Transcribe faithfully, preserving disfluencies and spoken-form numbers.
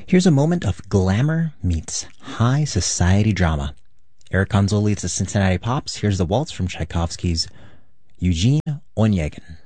Here's a moment of glamour meets high society drama. Eric Konzol leads the Cincinnati Pops. Here's the waltz from Tchaikovsky's Eugene Onegin.